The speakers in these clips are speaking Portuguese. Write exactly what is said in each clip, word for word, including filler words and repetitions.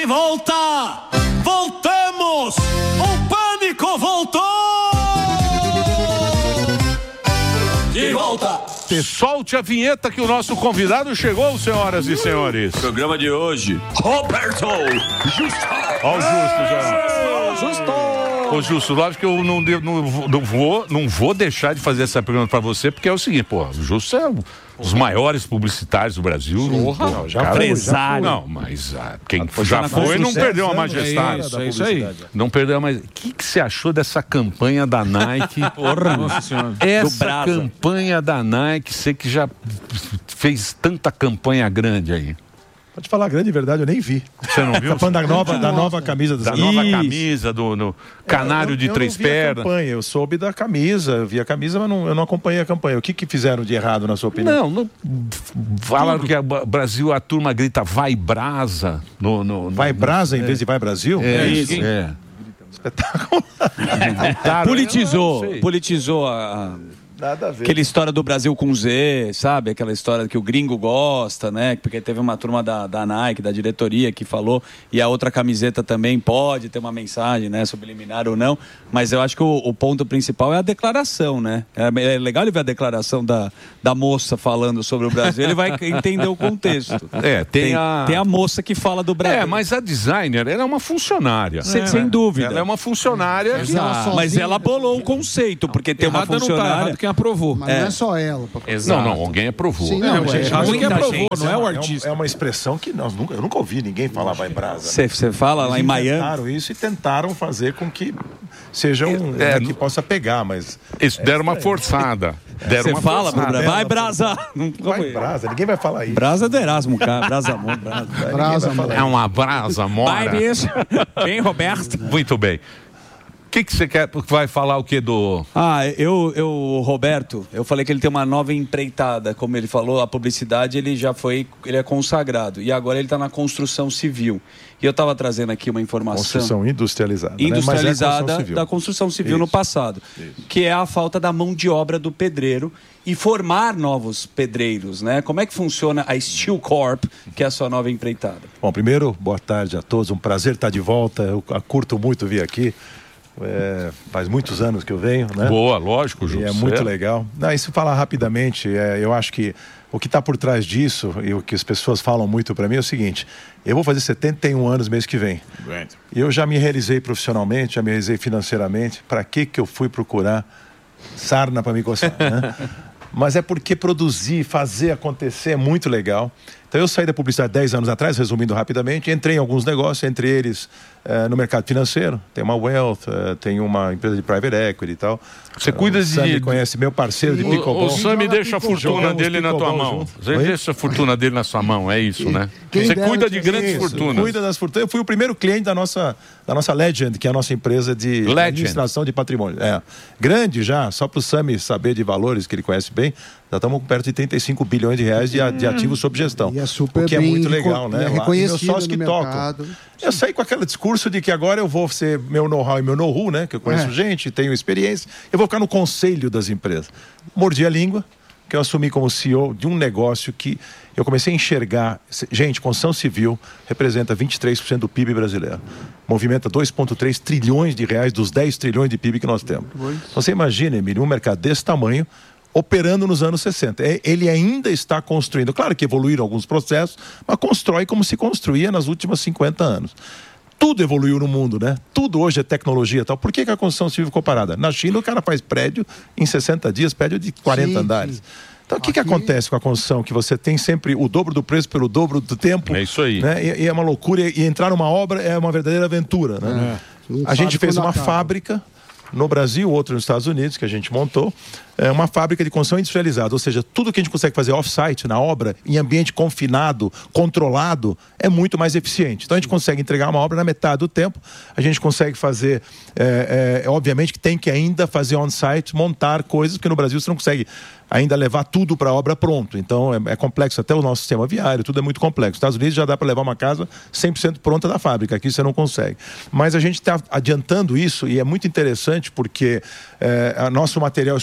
De volta! Voltamos! O pânico voltou! De volta! Solte a vinheta que o nosso convidado chegou, senhoras e senhores. Programa de hoje, Roberto Justo. Ó o Justo já. Justo. Ô Justo, lógico que eu não, devo, não, não, vou, não vou deixar de fazer essa pergunta pra você, porque é o seguinte, pô, o Justo é um dos maiores publicitários do Brasil. Porra, não, já cara, empresário. Não, mas ah, quem já foi não perdeu a majestade. É isso, é isso aí. Não perdeu a majestade. O que, que você achou dessa campanha da Nike? Porra, nossa senhora. Essa campanha da Nike, você que já fez tanta campanha grande aí. Pode falar a grande verdade, eu nem vi. Você não viu? Da nova, da nova camisa. Da nova camisa, do no canário eu, eu, de eu três não vi pernas. A campanha, eu soube da camisa, eu vi a camisa, mas não, eu não acompanhei a campanha. O que, que fizeram de errado, na sua opinião? Não, não falaram que o Brasil, a turma grita vai brasa. No, no, no vai brasa no, em vez de vai Brasil? É, é isso. É. Espetáculo. Politizou, politizou a... Nada a ver. Aquela história do Brasil com Z, sabe? Aquela história que o gringo gosta, né? Porque teve uma turma da, da Nike, da diretoria, que falou, e a outra camiseta também pode ter uma mensagem, né? Subliminar ou não. Mas eu acho que o, o ponto principal é a declaração, né? É, é legal ele ver a declaração da, da moça falando sobre o Brasil, ele vai entender o contexto. É, tem, tem, a... tem a moça que fala do Brasil. É, mas a designer, ela é uma funcionária. Sem, é. sem dúvida. Ela é uma funcionária. Que... Ela mas ela bolou o conceito, porque tem uma funcionária... Quem aprovou. Mas é. não é só ela. Não, não, alguém aprovou. Sim, não, não, é, gente, alguém aprovou, gente, não é o uma, artista. É uma expressão que nós nunca, eu nunca ouvi ninguém falar vai brasa. Você fala lá em Miami? Eles inventaram isso e tentaram fazer com que seja um... É, é, que possa pegar, mas... Isso, deram uma forçada. Você fala pro Brasil, vai brasa. Vai brasa, ninguém vai falar isso. Brasa do Erasmo, cara. Brasa amor, brasa. Brasa, é uma brasa, mora. Vai, bicho. Bem, Roberto. Muito bem. O que que você quer? Vai falar o que do... Ah, eu, eu, Roberto, eu falei que ele tem uma nova empreitada, como ele falou, a publicidade ele já foi, ele é consagrado, e agora ele está na construção civil. E eu estava trazendo aqui uma informação... Construção industrializada. Industrializada, né? Mas é construção civil. Da construção civil Isso. no passado, Isso. que é a falta da mão de obra do pedreiro e formar novos pedreiros, né? Como é que funciona a Steel Corp, que é a sua nova empreitada? Bom, primeiro, boa tarde a todos, um prazer estar de volta, eu curto muito vir aqui. É, faz muitos anos que eu venho, né? Boa, lógico, Júlio. E é muito legal. Não, isso falar rapidamente, é, eu acho que o que está por trás disso e o que as pessoas falam muito para mim é o seguinte: eu vou fazer setenta e um anos mês que vem. E eu já me realizei profissionalmente, já me realizei financeiramente. Para que que eu fui procurar sarna para me coçar, né? Mas é porque produzir, fazer acontecer é muito legal. Então eu saí da publicidade dez anos atrás, resumindo rapidamente, entrei em alguns negócios, entre eles uh, no mercado financeiro, tem uma Wealth, uh, tem uma empresa de private equity e tal. Você uh, cuida de... O Sami conhece meu parceiro de pickleball. O, o Sami deixa a fortuna dele na tua mão. Você deixa a fortuna dele na sua mão, é isso, né? Quem Você cuida de grandes isso, fortunas. Cuida das fortunas. Eu fui o primeiro cliente da nossa, da nossa Legend, que é a nossa empresa de Legend. administração de patrimônio. É. Grande já, só para o Sami saber de valores, que ele conhece bem, já estamos perto de trinta e cinco bilhões de reais de, de ativos sob gestão. E é super o que é bem muito legal, né? É reconhecido meus sócios no que mercado. tocam. Eu saí com aquele discurso de que agora eu vou ser meu know-how e meu know-who, né? Que eu conheço É. gente, tenho experiência. Eu vou ficar no conselho das empresas. Mordi a língua, que eu assumi como C E O de um negócio que eu comecei a enxergar. Gente, construção civil representa vinte e três por cento do P I B brasileiro. Movimenta dois vírgula três trilhões de reais dos dez trilhões de P I B que nós temos. Então você imagina, Emílio, um mercado desse tamanho operando nos anos sessenta. Ele ainda está construindo. Claro que evoluíram alguns processos, mas constrói como se construía nos últimos cinquenta anos. Tudo evoluiu no mundo, né? Tudo hoje é tecnologia e tal. Por que que a construção civil ficou parada? Na China o cara faz prédio em sessenta dias, prédio de quarenta sim, andares. Sim. Então o que, Aqui... que acontece com a construção? Que você tem sempre o dobro do preço pelo dobro do tempo. É isso aí. Né? E, e é uma loucura. E entrar numa obra é uma verdadeira aventura, né? É. A gente fez uma acaba. fábrica no Brasil, outra nos Estados Unidos, que a gente montou, é uma fábrica de construção industrializada, ou seja, tudo que a gente consegue fazer off-site, na obra, em ambiente confinado, controlado, é muito mais eficiente. Então a gente consegue entregar uma obra na metade do tempo, a gente consegue fazer, é, é, obviamente que tem que ainda fazer on-site, montar coisas, porque no Brasil você não consegue ainda levar tudo para a obra pronto. Então é, é complexo, até o nosso sistema viário, tudo é muito complexo. Nos Estados Unidos já dá para levar uma casa cem por cento pronta da fábrica, aqui você não consegue. Mas a gente está adiantando isso e é muito interessante porque é, a nosso material é, é,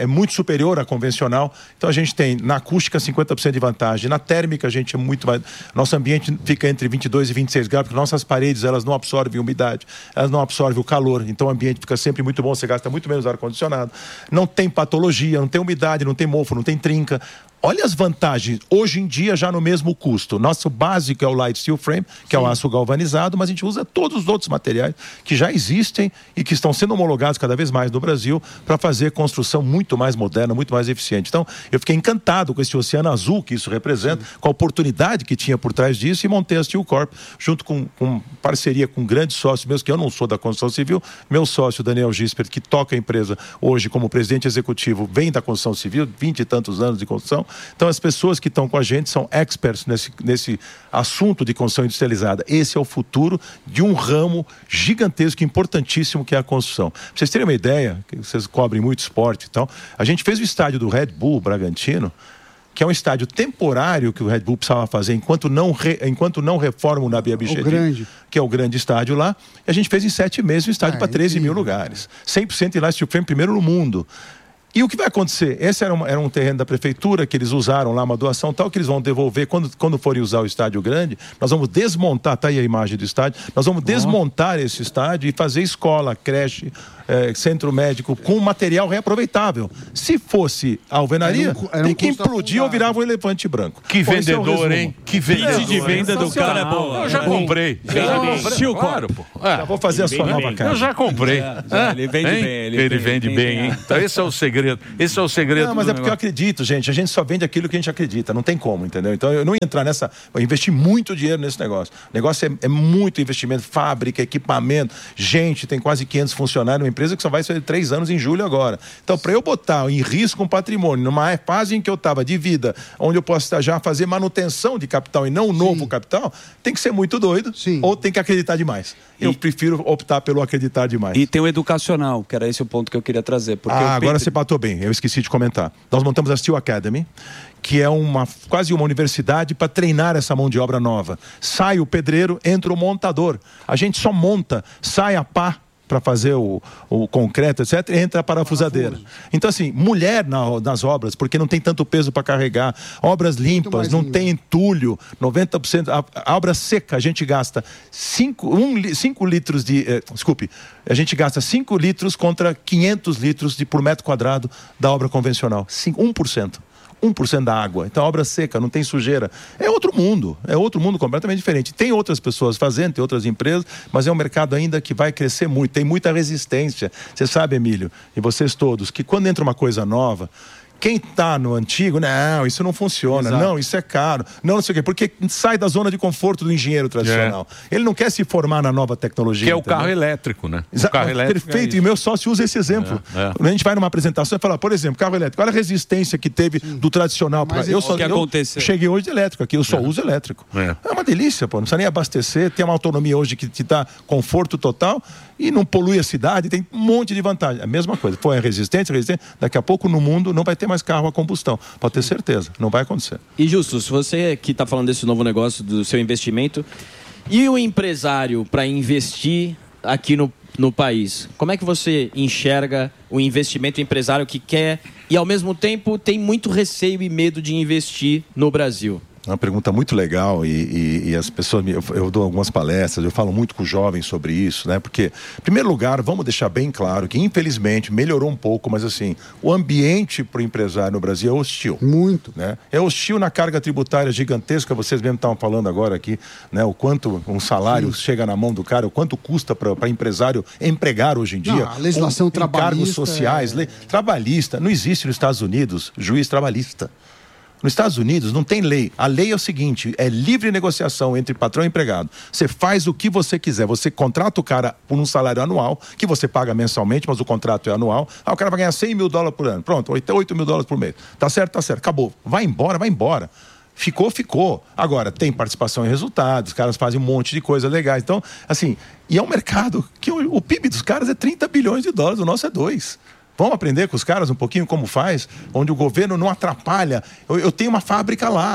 é, é muito superior à convencional. Então a gente tem na acústica cinquenta por cento de vantagem, na térmica a gente é muito mais... Nosso ambiente fica entre vinte e dois e vinte e seis graus, porque nossas paredes elas não absorvem umidade, elas não absorvem o calor, então o ambiente fica sempre muito bom, você gasta muito menos ar-condicionado. Não tem patologia, não tem umidade, não tem mofo, não tem trinca. Olha as vantagens, hoje em dia já no mesmo custo. Nosso básico é o Light Steel Frame, que Sim. é o aço galvanizado, mas a gente usa todos os outros materiais que já existem e que estão sendo homologados cada vez mais no Brasil para fazer construção muito mais moderna, muito mais eficiente. Então, eu fiquei encantado com esse oceano azul que isso representa, Sim. com a oportunidade que tinha por trás disso, e montei a Steel Corp, junto com, com parceria com grandes sócios meus, que eu não sou da construção civil, meu sócio Daniel Gisper, que toca a empresa hoje como presidente executivo, vem da construção civil, vinte e tantos anos de construção. Então as pessoas que estão com a gente são experts nesse, nesse assunto de construção industrializada. Esse é o futuro de um ramo gigantesco, importantíssimo, que é a construção. Pra vocês terem uma ideia, que vocês cobrem muito esporte e tal, a gente fez o estádio do Red Bull Bragantino, que é um estádio temporário que o Red Bull precisava fazer enquanto não, re, enquanto não reforma o Nabi Abichedi, que é o grande estádio lá, e a gente fez em sete meses um estádio ah, para treze mil lugares. cem por cento Light Steel Frame, primeiro no mundo. E o que vai acontecer? Esse era, uma, era um terreno da prefeitura que eles usaram lá, uma doação tal, que eles vão devolver quando, quando forem usar o estádio grande. Nós vamos desmontar, tá aí a imagem do estádio, nós vamos desmontar oh. esse estádio e fazer escola, creche, é, centro médico com material reaproveitável. Se fosse alvenaria, era um, era um tem que implodir ou virava um elefante branco. Que Pô, vendedor, hein? Que vendedor. Pitch de venda do cara é bom. Eu já comprei. Vende claro, pô. É. Já vou fazer ele a sua nova casa. Eu já comprei. É, já, ele vende hein? bem. Ele, ele vende bem, bem, hein? Então esse é o segredo. Esse é o segredo. Não, mas é porque eu acredito, gente. A gente só vende aquilo que a gente acredita. Não tem como, entendeu? Então eu não ia entrar nessa... Eu investi muito dinheiro nesse negócio. O negócio é, é muito investimento. Fábrica, equipamento, gente. Tem quase quinhentos funcionários. Uma empresa que só vai ser três anos em julho agora. Então, para eu botar em risco um patrimônio, numa fase em que eu estava de vida, onde eu posso já fazer manutenção de capital e não um novo capital, tem que ser muito doido. Sim. Ou tem que acreditar demais. E... Eu prefiro optar pelo acreditar demais. E tem o educacional, que era esse o ponto que eu queria trazer. Porque ah, Pedro... agora você bateu bem. Eu esqueci de comentar. Nós montamos a Steel Academy, que é uma, quase uma universidade para treinar essa mão de obra nova. Sai o pedreiro, entra o montador. A gente só monta, sai a pá para fazer o, o concreto, etcétera, entra a parafusadeira. Então, assim, mulher na, nas obras, porque não tem tanto peso para carregar, obras limpas, não tem entulho, noventa por cento, a, a obra seca, a gente gasta cinco litros de, eh, desculpe, a gente gasta cinco litros contra quinhentos litros de, por metro quadrado da obra convencional, um por cento. um por cento da água. Então, a obra seca, não tem sujeira. É outro mundo. É outro mundo completamente diferente. Tem outras pessoas fazendo, tem outras empresas, mas é um mercado ainda que vai crescer muito. Tem muita resistência. Você sabe, Emílio, e vocês todos, que quando entra uma coisa nova, quem está no antigo, não, isso não funciona, Exato. não, isso é caro, não, não sei o quê, porque sai da zona de conforto do engenheiro tradicional. É. Ele não quer se formar na nova tecnologia. Que é o entendeu? carro elétrico, né? Exa- o carro elétrico Perfeito, é e meu sócio usa esse exemplo. É, é. A gente vai numa apresentação e fala, por exemplo, carro elétrico, olha a resistência que teve Sim. do tradicional. Pra... Eu, só, que eu cheguei hoje de elétrico aqui, eu só é. uso elétrico. É. é uma delícia, pô, não precisa nem abastecer, tem uma autonomia hoje que te dá conforto total e não polui a cidade, tem um monte de vantagem. A mesma coisa, foi a resistência, resistência, daqui a pouco no mundo não vai ter mais carro a combustão. Pode ter certeza, não vai acontecer. E Justo, se você que está falando desse novo negócio, do seu investimento, e o empresário para investir aqui no, no país, como é que você enxerga o investimento empresário que quer e ao mesmo tempo tem muito receio e medo de investir no Brasil? É uma pergunta muito legal e, e, e as pessoas, eu, eu dou algumas palestras, eu falo muito com jovens sobre isso, né? Porque, em primeiro lugar, vamos deixar bem claro que, infelizmente, melhorou um pouco, mas assim, o ambiente para o empresário no Brasil é hostil. Muito. Né? É hostil na carga tributária gigantesca, vocês mesmo estavam falando agora aqui, né? O quanto um salário Sim. chega na mão do cara, o quanto custa para empresário empregar hoje em dia. Não, a legislação um, trabalhista. Cargos sociais, é... lei, trabalhista. Não existe nos Estados Unidos juiz trabalhista. Nos Estados Unidos não tem lei. A lei é o seguinte, é livre negociação entre patrão e empregado. Você faz o que você quiser. Você contrata o cara por um salário anual, que você paga mensalmente, mas o contrato é anual. Ah, o cara vai ganhar cem mil dólares por ano. Pronto, oito mil dólares por mês. Tá certo, tá certo. Acabou. Vai embora, vai embora. Ficou, ficou. Agora, tem participação em resultados, os caras fazem um monte de coisas legais. Então, assim, e é um mercado que o, o P I B dos caras é trinta bilhões de dólares, o nosso é dois. Vamos aprender com os caras um pouquinho como faz, onde o governo não atrapalha. Eu, eu tenho uma fábrica lá,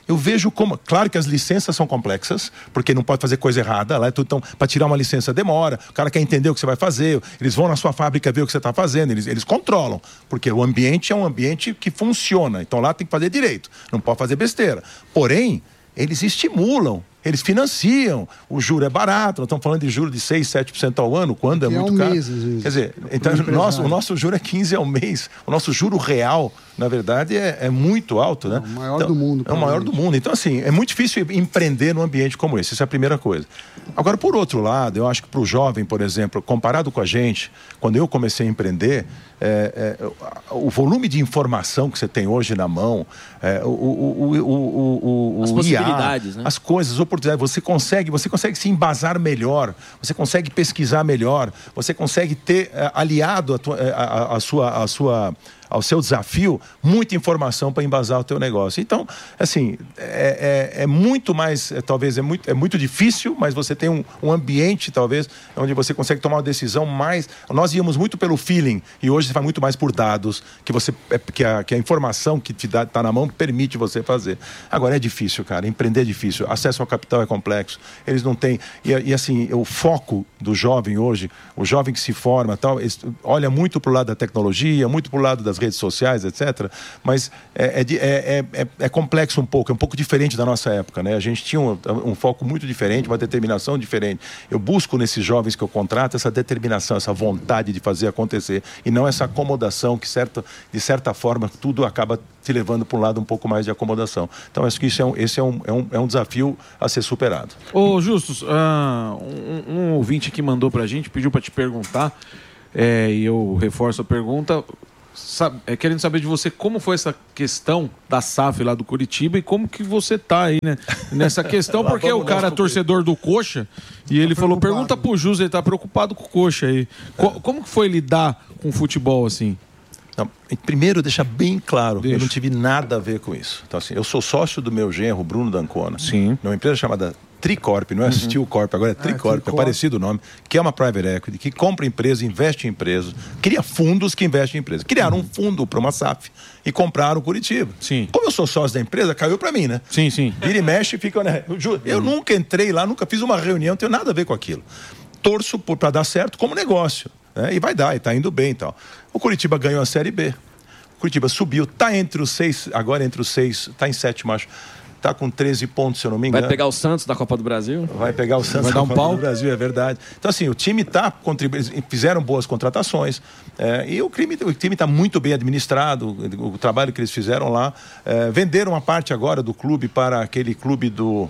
eu vejo como... Claro que as licenças são complexas, porque não pode fazer coisa errada. Lá é tudo, então, para tirar uma licença demora, o cara quer entender o que você vai fazer, eles vão na sua fábrica ver o que você está fazendo, eles, eles controlam, porque o ambiente é um ambiente que funciona, então lá tem que fazer direito, não pode fazer besteira. Porém, eles estimulam, eles financiam, o juro é barato, nós estamos falando de juro de seis, sete por cento ao ano, quando é que muito é um caro. mês, às vezes. Quer dizer, então, nosso, o nosso juro é quinze ao mês, o nosso juro real, na verdade, é, é muito alto, né? É o maior então, do mundo. É o maior do mundo. Então, assim, é muito difícil empreender num ambiente como esse, essa é a primeira coisa. Agora, por outro lado, eu acho que para o jovem, por exemplo, comparado com a gente, quando eu comecei a empreender, é, é, o volume de informação que você tem hoje na mão, é, o, o, o, o, o, as o possibilidades, I A, né? as coisas, as oportunidades, você consegue, você consegue se embasar melhor, você consegue pesquisar melhor, você consegue ter é, aliado a, tua, a, a, a sua... A sua ao seu desafio, muita informação para embasar o teu negócio. Então, assim, é, é, é muito mais, é, talvez, é muito, é muito difícil, mas você tem um, um ambiente, talvez, onde você consegue tomar uma decisão mais... Nós íamos muito pelo feeling, e hoje você vai muito mais por dados, que, você, que, a, que a informação que te está na mão permite você fazer. Agora, é difícil, cara, empreender é difícil, acesso ao capital é complexo, eles não têm... E, e assim, o foco do jovem hoje, o jovem que se forma, tal, olha muito para o lado da tecnologia, muito para o lado das redes sociais, etcétera. Mas é, é, é, é, é complexo um pouco, é um pouco diferente da nossa época, né? A gente tinha um, um foco muito diferente, uma determinação diferente. Eu busco nesses jovens que eu contrato essa determinação, essa vontade de fazer acontecer, e não essa acomodação que, certo, de certa forma, tudo acaba te levando para um lado um pouco mais de acomodação. Então, acho que isso é um, esse é um, é um, é um desafio a ser superado. Ô, Justus, uh, um, um ouvinte que mandou pra gente, pediu para te perguntar, é, e eu reforço a pergunta... Sabe, é, querendo saber de você como foi essa questão da S A F lá do Curitiba e como que você tá aí, né, nessa questão, porque o cara é torcedor do Coxa e ele tá falou, pergunta pro Jus, ele tá preocupado com o Coxa aí. Co- como que foi lidar com o futebol assim? Não, primeiro, deixar bem claro, Deixa. eu não tive nada a ver com isso. Então, assim, eu sou sócio do meu genro, Bruno D'Ancona, Sim. numa empresa chamada Tricorp, não é uhum. Steel Corp, agora é Tricorp, é, Tricorp, é parecido o nome, que é uma private equity, que compra empresas, investe em empresas, cria fundos que investem em empresas. Criaram uhum. um fundo para uma S A F e compraram o Curitiba. Sim. Como eu sou sócio da empresa, caiu para mim, né? Sim, sim. Vira e mexe e fica... Né? Eu, juro, eu nunca entrei lá, nunca fiz uma reunião, não tenho nada a ver com aquilo. Torço para dar certo como negócio, né? E vai dar, e tá indo bem e tal. O Curitiba ganhou a Série B. O Curitiba subiu, tá entre os seis, agora entre os seis, tá em sétimo, acho. Tá com treze pontos, se eu não me engano. Vai pegar o Santos da Copa do Brasil? Vai pegar o Santos da Copa do Brasil, é verdade. Então, assim, o time tá contribuindo, fizeram boas contratações, é, e o time o time está muito bem administrado, o, o trabalho que eles fizeram lá. É, venderam uma parte agora do clube para aquele clube do,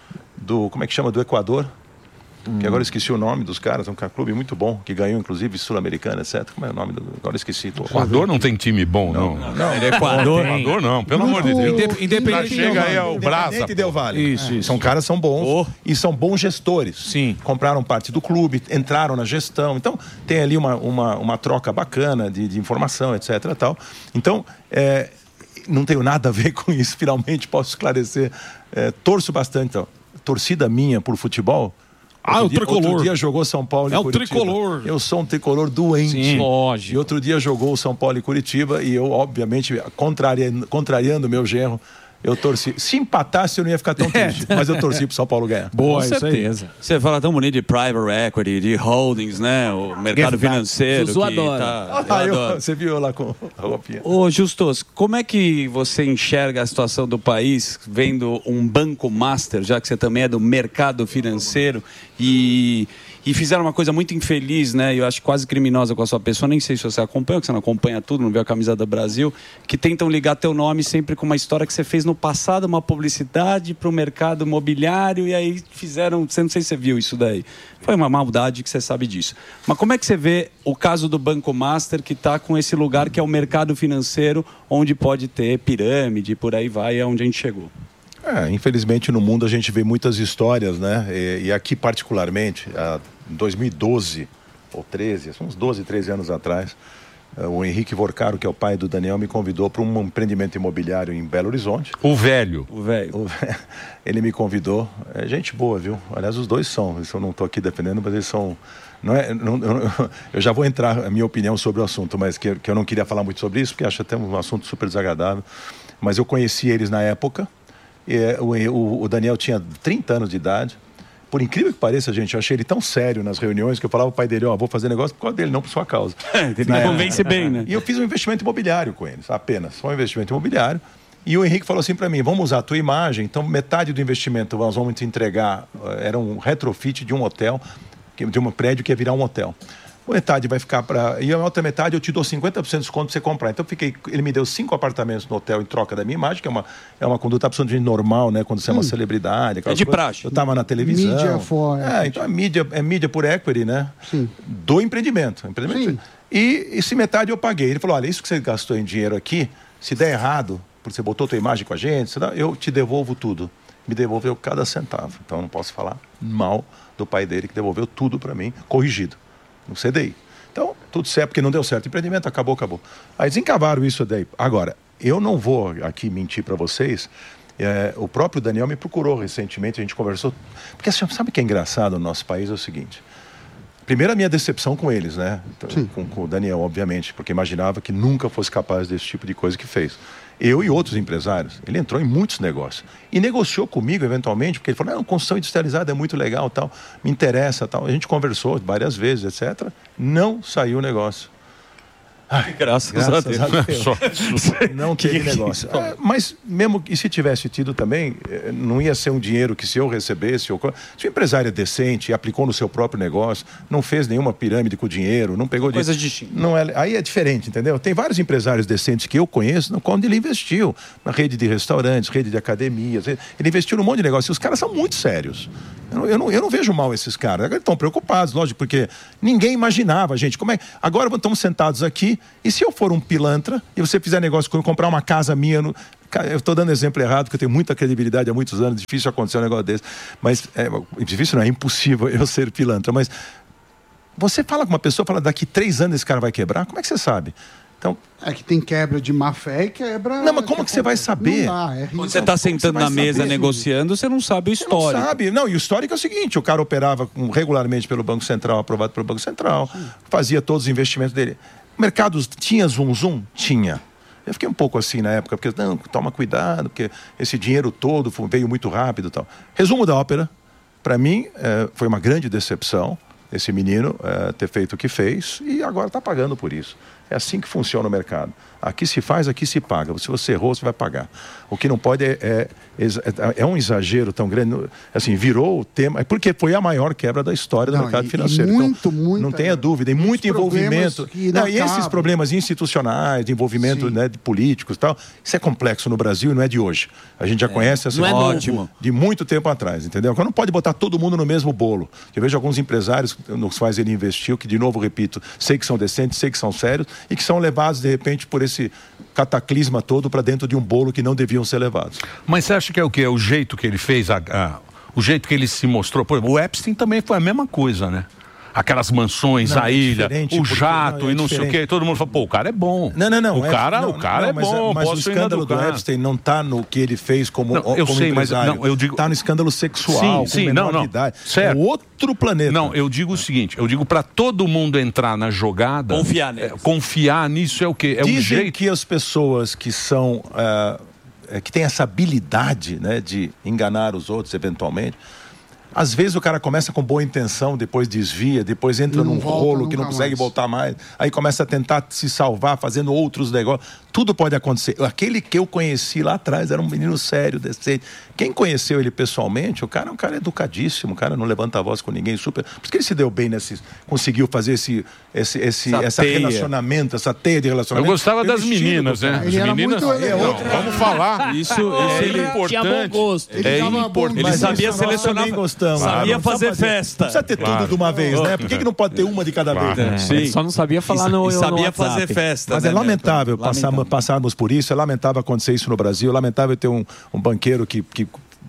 do como é que chama, do Equador. Hum. Que agora eu esqueci o nome dos caras, é um clube muito bom, que ganhou inclusive Sul-Americana, etcétera. Como é o nome do... Agora eu esqueci. Tô... Equador não tem time bom, não. Não, não. não. Equador, Equador não, pelo amor de Deus. Indep- Independente chega aí ao Brasa. Independente Del Valle. Isso, isso. São caras são bons Oh. e são bons gestores. Sim. Compraram parte do clube, entraram na gestão. Então, tem ali uma, uma, uma troca bacana de, de informação, etcétera. Tal. Então, é, não tenho nada a ver com isso, finalmente posso esclarecer. É, torço bastante. Então. Torcida minha por futebol. Ah, outro o dia, tricolor. Outro dia jogou São Paulo e É o Curitiba. tricolor. Eu sou um tricolor doente. Sim, lógico. E outro dia jogou o São Paulo e Curitiba e eu, obviamente, contrariando, contrariando o meu genro, eu torci. Se empatasse, eu não ia ficar tão triste. Mas eu torci pro São Paulo ganhar. Boa, Com isso aí. certeza. Você fala tão bonito de private equity, de holdings, né? O mercado financeiro. Zuzu que adora. Tá, Ah, eu eu- adoro. você viu eu lá com a roupinha. Ô, Justus, como é que você enxerga a situação do país vendo um banco master, já que você também é do mercado financeiro e, e fizeram uma coisa muito infeliz, né? Eu acho quase criminosa com a sua pessoa, nem sei se você acompanha, porque você não acompanha tudo, não vê a camisa do Brasil, que tentam ligar teu nome sempre com uma história que você fez no passado, uma publicidade para o mercado imobiliário, e aí fizeram, você não sei se você viu isso daí. Foi uma maldade que você sabe disso. Mas como é que você vê o caso do Banco Master, que está com esse lugar que é o mercado financeiro, onde pode ter pirâmide, por aí vai, é onde a gente chegou? É, infelizmente no mundo a gente vê muitas histórias, né? E, e aqui particularmente, a, em dois mil e doze ou treze, uns doze, treze anos atrás, uh, o Henrique Vorcaro, que é o pai do Daniel, me convidou para um empreendimento imobiliário em Belo Horizonte. O velho. O velho. O- Ele me convidou, é gente boa, viu? Aliás, os dois são, isso eu não estou aqui defendendo, mas eles são... Não é, não, eu, eu já vou entrar a minha opinião sobre o assunto, mas que, que eu não queria falar muito sobre isso, porque acho até um assunto super desagradável. Mas eu conheci eles na época, É, o, o, o Daniel tinha trinta anos de idade. Por incrível que pareça, gente, eu achei ele tão sério nas reuniões que eu falava pro pai dele, ó, oh, vou fazer negócio por causa dele, não por sua causa. Ele convence bem, né? E eu fiz um investimento imobiliário com eles, apenas, só um investimento imobiliário. E o Henrique falou assim para mim, vamos usar a tua imagem, então metade do investimento nós vamos te entregar, era um retrofit de um hotel, de um prédio que ia virar um hotel. Metade vai ficar para... E a outra metade eu te dou cinquenta por cento de desconto para você comprar. Então, fiquei... ele me deu cinco apartamentos no hotel em troca da minha imagem, que é uma, é uma conduta absolutamente normal, né? Quando você é uma hum. celebridade. É de praxe. Eu estava na televisão. Mídia for... É, então é mídia, é mídia por equity, né? Sim. Do empreendimento. empreendimento. Sim. E esse metade eu paguei. Ele falou, olha, isso que você gastou em dinheiro aqui, se der errado, porque você botou tua imagem com a gente, eu te devolvo tudo. Me devolveu cada centavo. Então, eu não posso falar mal do pai dele, que devolveu tudo para mim, corrigido. No C D I. Então, tudo certo, porque não deu certo. O empreendimento acabou, acabou. Aí desencavaram isso daí. Agora, eu não vou aqui mentir para vocês. É, o próprio Daniel me procurou recentemente, a gente conversou. Porque sabe o que é engraçado no nosso país? É o seguinte. Primeiro, a minha decepção com eles, né? Com, com o Daniel, obviamente, porque imaginava que nunca fosse capaz desse tipo de coisa que fez. Eu e outros empresários. Ele entrou em muitos negócios. E negociou comigo, eventualmente, porque ele falou, não, construção industrializada é muito legal, tal, me interessa, tal. A gente conversou várias vezes, etcétera. Não saiu o negócio. Ai, graças, graças a Deus. A Deus. Não teve negócio. É, mas mesmo que se tivesse tido também, não ia ser um dinheiro que se eu recebesse, ou... se o empresário é decente, aplicou no seu próprio negócio, não fez nenhuma pirâmide com o dinheiro, não pegou coisas dinheiro. distintas. Não é... Aí é diferente, entendeu? Tem vários empresários decentes que eu conheço, onde ele investiu na rede de restaurantes, rede de academias, ele investiu num monte de negócio. E os caras são muito sérios. Eu não, eu não, eu não vejo mal esses caras. Eles estão preocupados, lógico, porque ninguém imaginava, gente, como é... Agora estamos sentados aqui, e se eu for um pilantra e você fizer negócio comigo, comprar uma casa minha, no... eu estou dando exemplo errado, porque eu tenho muita credibilidade há muitos anos, difícil acontecer um negócio desse, mas é, difícil não, é impossível eu ser pilantra, mas você fala com uma pessoa, fala, daqui três anos esse cara vai quebrar, como é que você sabe? Então, é que tem quebra de má fé e quebra... Não, mas como que, que você vai saber? Não dá, é Quando você está sentando na mesa saber? negociando, você não sabe o histórico. Você não sabe. Não, e o histórico é o seguinte, o cara operava regularmente pelo Banco Central, aprovado pelo Banco Central, Sim. fazia todos os investimentos dele. Mercados, tinha zoom zoom? Tinha. Eu fiquei um pouco assim na época, porque, não, toma cuidado, porque esse dinheiro todo veio muito rápido e tal. Resumo da ópera, para mim, é, foi uma grande decepção esse menino é, ter feito o que fez e agora está pagando por isso. É assim que funciona o mercado. Aqui se faz, aqui se paga. Se você errou, você vai pagar. O que não pode é, é, é, é um exagero tão grande. Assim, virou o tema... Porque foi a maior quebra da história não, do mercado e, financeiro. E muito, então, muito... Não tenha dúvida. E muito envolvimento... Não, e esses problemas institucionais, de envolvimento né, de políticos e tal, isso é complexo no Brasil e não é de hoje. A gente já é. conhece essa é ótimo de muito tempo atrás, entendeu? Então não pode botar todo mundo no mesmo bolo. Eu vejo alguns empresários nos quais ele investiu, que, de novo, repito, sei que são decentes, sei que são sérios, e que são levados, de repente, por esse cataclisma todo para dentro de um bolo que não deviam ser levados. Mas você acha que é o quê? É o jeito que ele fez, a, a, o jeito que ele se mostrou? Por exemplo, o Epstein também foi a mesma coisa, né? Aquelas mansões, não, a ilha, é o jato não, é e não sei o quê. Todo mundo fala, pô, o cara é bom. Não, não, não. O cara, não, o cara não, é mas, bom. Mas o escândalo do Epstein não está no que ele fez como, não, eu como sei, empresário. Mas, não, eu digo... Está no escândalo sexual, sim, sim, não, não. Certo. É outro planeta. Não, eu digo o seguinte, eu digo para todo mundo entrar na jogada... Confiar nisso. É, confiar nisso é o quê? É Dizem um jeito... que as pessoas que são... Uh, que têm essa habilidade né, de enganar os outros, eventualmente... Às vezes o cara começa com boa intenção, depois desvia, depois entra num rolo que não consegue mais. voltar mais, aí começa a tentar se salvar fazendo outros negócios. Tudo pode acontecer. Aquele que eu conheci lá atrás era um menino sério, decente. Quem conheceu ele pessoalmente, o cara é um cara educadíssimo, o cara não levanta a voz com ninguém, super. Por isso que ele se deu bem nesse, conseguiu fazer esse, esse, esse essa, essa relacionamento, essa teia de relacionamento. Eu gostava das meninas, né? Ele As era meninas. muito... É, não, vamos falar. Isso, isso ele é importante. Tinha bom gosto. Ele é importante. Ele sabia selecionar. Gostamos. Sabia claro, fazer fazer, festa. Não precisa ter claro. tudo de uma vez, né? Por que, que não pode ter uma de cada claro. vez? É. Sim. Ele só não sabia falar e, no e sabia no fazer festa. Mas né, é lamentável, lamentável. Passar, passarmos por isso, é lamentável acontecer isso no Brasil, é lamentável ter um, um banqueiro que, que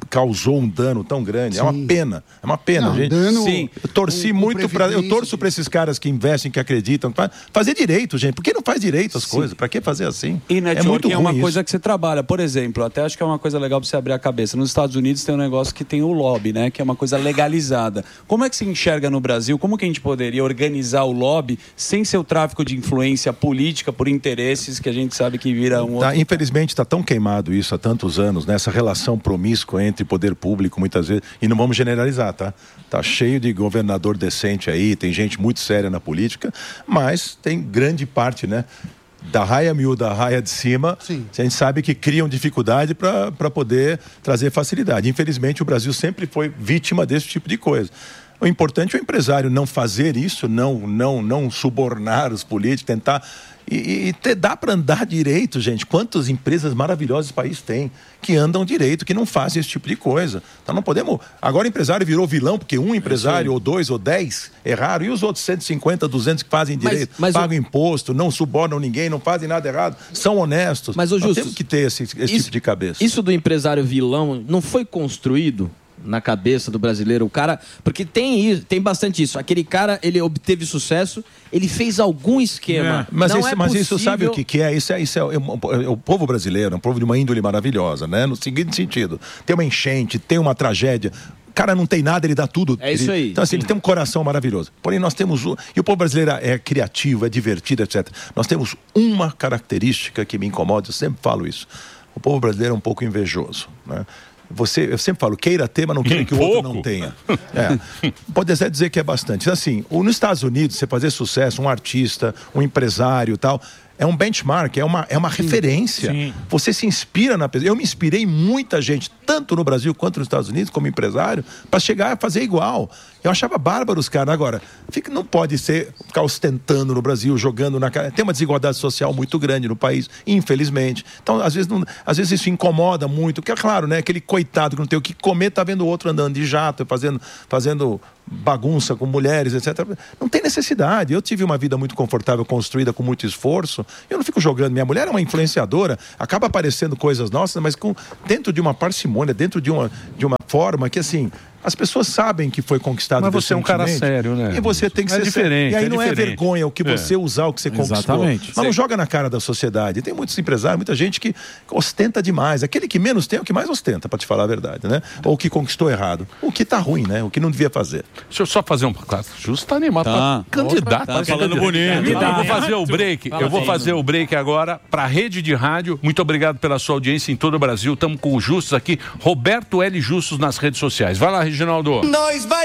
causou um dano tão grande. Sim. É uma pena. É uma pena, não, gente. Dano, Sim. Eu torci o, muito para eu torço para esses caras que investem, que acreditam, pra fazer direito, gente. Por que não faz direito as Sim. coisas? Para que fazer assim? E networking é, muito é uma isso. coisa que você trabalha. Por exemplo, até acho que é uma coisa legal para você abrir a cabeça. Nos Estados Unidos tem um negócio que tem o lobby, né? Que é uma coisa legalizada. Como é que se enxerga no Brasil? Como que a gente poderia organizar o lobby sem ser o tráfico de influência política por interesses que a gente sabe que vira um tá, outro... Infelizmente está tão queimado isso há tantos anos, né? Essa relação promíscua entre poder público muitas vezes, e não vamos generalizar, tá? Tá cheio de governador decente aí, tem gente muito séria na política, mas tem grande parte, né? Da raia miúda, da raia de cima, Sim. a gente sabe que criam dificuldade para poder trazer facilidade. Infelizmente, o Brasil sempre foi vítima desse tipo de coisa. O importante é o empresário não fazer isso, não, não, não subornar os políticos, tentar... E, e ter, dá para andar direito, gente. Quantas empresas maravilhosas esse país tem que andam direito, que não fazem esse tipo de coisa. Então não podemos... Agora o empresário virou vilão porque um empresário, é ou dois, ou dez erraram. E os outros cento e cinquenta, duzentos que fazem direito, mas, mas pagam o... imposto, não subornam ninguém, não fazem nada errado, são honestos. Mas, ô, Nós Justus, temos que ter esse, esse isso, tipo de cabeça. Isso do empresário vilão não foi construído na cabeça do brasileiro, o cara, porque tem isso, tem bastante isso. Aquele cara, ele obteve sucesso, ele fez algum esquema. É. Mas, não isso, é mas possível... isso sabe o que, que é? Isso é, isso é, é, é o povo brasileiro, é um povo de uma índole maravilhosa, né? No seguinte sentido, tem uma enchente, tem uma tragédia. O cara não tem nada, ele dá tudo. É isso aí. Então, assim, sim. ele tem um coração maravilhoso. Porém, nós temos... Um, e o povo brasileiro é criativo, é divertido, etcétera. Nós temos uma característica que me incomoda, eu sempre falo isso. O povo brasileiro é um pouco invejoso, né? Você, eu sempre falo, queira ter, mas não queira que o outro não tenha. É. Pode até dizer que é bastante. Assim, nos Estados Unidos, você fazer sucesso, um artista, um empresário e tal, é um benchmark, é uma, é uma sim, referência. Sim. Você se inspira na pessoa. Eu me inspirei em muita gente, tanto no Brasil quanto nos Estados Unidos, como empresário, para chegar a fazer igual. Eu achava bárbaro os caras. Agora, fica, não pode ser ficar ostentando no Brasil, jogando na cara. Tem uma desigualdade social muito grande no país, infelizmente. Então, às vezes, não, às vezes isso incomoda muito, porque é claro, né? Aquele coitado que não tem o que comer, tá vendo o outro andando de jato, fazendo, fazendo bagunça com mulheres, etcétera. Não tem necessidade. Eu tive uma vida muito confortável, construída com muito esforço. Eu não fico jogando. Minha mulher é uma influenciadora, acaba aparecendo coisas nossas, mas com, dentro de uma parcimônia, dentro de uma, de uma forma que, assim... As pessoas sabem que foi conquistado. Mas você é um cara sério, né? E você tem que é ser diferente. E aí é não diferente. é vergonha o que você é. usar, o que você conquistou. Exatamente. Mas não joga na cara da sociedade. Tem muitos empresários, muita gente que ostenta demais. Aquele que menos tem é o que mais ostenta, para te falar a verdade, né? Ou o que conquistou errado. O que tá ruim, né? O que não devia fazer. Deixa eu só fazer um... Claro, Justo tá animado. Tá. Pra candidato. Tá falando bonito. Eu vou fazer o break. Eu vou fazer o break agora para a rede de rádio. Muito obrigado pela sua audiência em todo o Brasil. Estamos com o Justus aqui. Roberto L. Justus nas redes sociais. Vai lá, Reginaldo. Nós vai